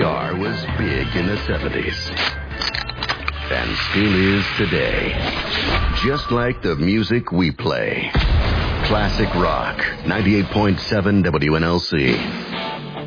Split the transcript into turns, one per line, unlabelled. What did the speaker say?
star was big in the 70s. And still is today. Just like the music we play. Classic Rock, 98.7 WNLC.